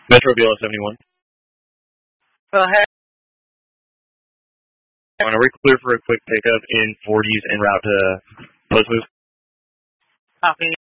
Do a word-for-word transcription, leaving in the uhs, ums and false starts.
Metro B L S seventy-one. Well, hey. Are we clear for a quick pickup in forties en route to post move? Copy.